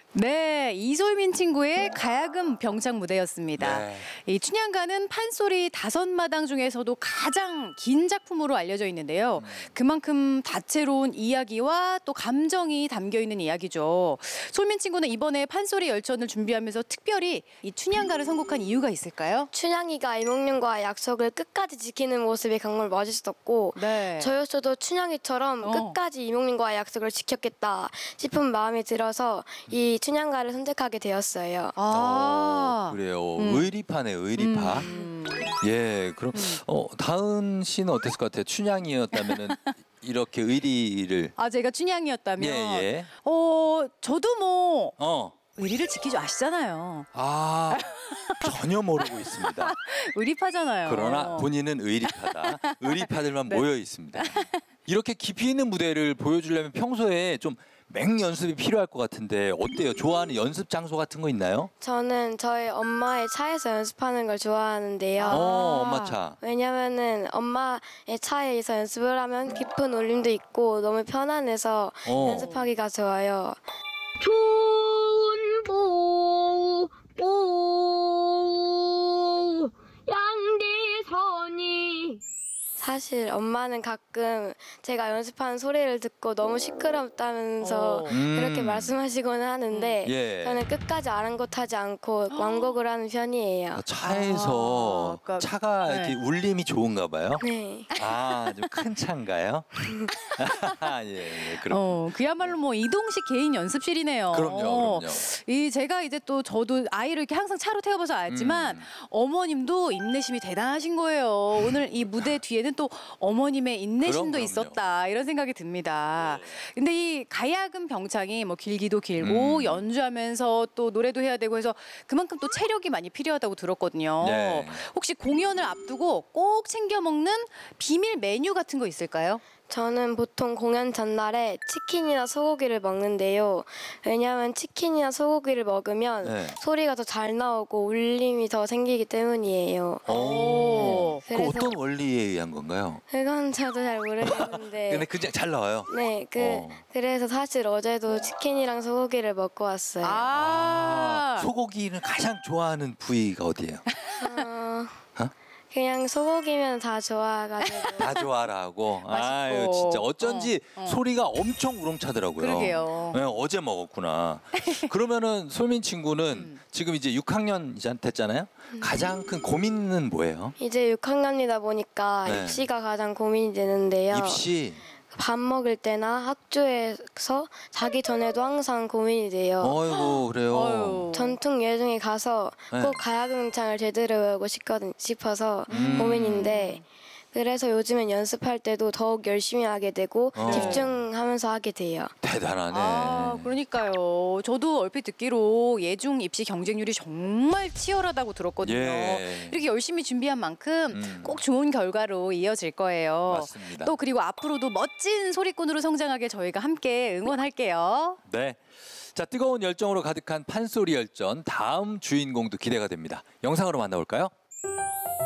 네, 이솔민 친구의 가야금 병창 무대였습니다. 네. 이 춘향가는 판소리 5마당 중에서도 가장 긴 작품으로 알려져 있는데요. 그만큼 다채로운 이야기와 또 감정이 담겨 있는 이야기죠. 솔민 친구는 이번에 판소리 열전을 준비하면서 특별히 이 춘향가를 선곡한 이유가 있을까요? 춘향이가 이몽룡과의 약속을 끝까지 지키는 모습이 정말 멋있었고 네. 저였어도 춘향이처럼 끝까지 이몽룡과의 약속을 지켰겠다 싶은 마음이 들어서 이 춘향가를 선택하게 되었어요. 그래요. 의리파네, 의리파. 예, 그럼 다은 씨는 어땠을 것 같아요? 춘향이었다면은 이렇게 의리를. 제가 춘향이었다면 예. 저도 뭐 어. 의리를 지키죠. 아시잖아요. 전혀 모르고 있습니다. 의리파잖아요. 그러나 본인은 의리파다. 의리파들만 모여 있습니다. 이렇게 깊이 있는 무대를 보여주려면 평소에 좀 맹연습이 필요할 것 같은데 어때요? 좋아하는 연습 장소 같은 거 있나요? 저는 저희 엄마의 차에서 연습하는 걸 좋아하는데요. 엄마 차. 왜냐면은 엄마의 차에서 연습을 하면 깊은 울림도 있고 너무 편안해서 연습하기가 좋아요. 좋은 보우 양대선이 사실 엄마는 가끔 제가 연습하는 소리를 듣고 너무 시끄럽다면서 그렇게 말씀하시곤 하는데 저는 끝까지 아랑곳하지 않고 완곡을 하는 편이에요. 차에서 그러니까, 차가 이렇게 울림이 좋은가 봐요? 네. 좀 큰 차인가요? 예, 그럼. 그야말로 뭐 이동식 개인 연습실이네요. 그럼요. 제가 이제 또 저도 아이를 이렇게 항상 차로 태워봐서 알지만 어머님도 인내심이 대단하신 거예요. 오늘 이 무대 뒤에는 또 어머님의 인내심도 그럼요. 있었다 이런 생각이 듭니다. 근데 이 가야금 병창이 뭐 길기도 길고 연주하면서 또 노래도 해야 되고 해서 그만큼 또 체력이 많이 필요하다고 들었거든요. 네. 혹시 공연을 앞두고 꼭 챙겨 먹는 비밀 메뉴 같은 거 있을까요? 저는 보통 공연 전날에 치킨이나 소고기를 먹는데요. 왜냐하면 치킨이나 소고기를 먹으면 소리가 더 잘 나오고 울림이 더 생기기 때문이에요. 그 어떤 원리에 의한 건가요? 그건 저도 잘 모르겠는데. 근데 그냥 잘 나와요. 네, 그래서 사실 어제도 치킨이랑 소고기를 먹고 왔어요. 소고기는 가장 좋아하는 부위가 어디예요? 그냥 소고기면 다 좋아가지고. 다 좋아라고. 맛있고. 진짜 어쩐지 소리가 엄청 우렁차더라고요. 그러게요. 네, 어제 먹었구나. 그러면은 솔민 친구는 지금 이제 6학년 됐잖아요. 가장 큰 고민은 뭐예요? 이제 6학년이다 보니까 입시가 가장 고민이 되는데요. 입시. 밥 먹을 때나 학교에서 자기 전에도 항상 고민이 돼요. 어이구, 그래요. 전통 예중에 가서 꼭 가야금창을 제대로 외우고 싶어서 고민인데 그래서 요즘엔 연습할 때도 더욱 열심히 하게 되고 집중하면서 하게 돼요. 대단하네. 그러니까요. 저도 얼핏 듣기로 예중 입시 경쟁률이 정말 치열하다고 들었거든요. 이렇게 열심히 준비한 만큼 꼭 좋은 결과로 이어질 거예요. 맞습니다. 또 그리고 앞으로도 멋진 소리꾼으로 성장하게 저희가 함께 응원할게요. 네. 자, 뜨거운 열정으로 가득한 판소리 열전 다음 주인공도 기대가 됩니다. 영상으로 만나볼까요?